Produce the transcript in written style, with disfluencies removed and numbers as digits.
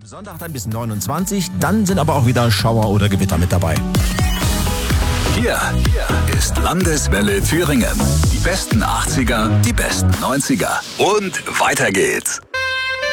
Sonntag dann bis 29, dann sind aber auch wieder Schauer oder Gewitter mit dabei. Hier ist Landeswelle Thüringen. Die besten 80er, die besten 90er. Und weiter geht's.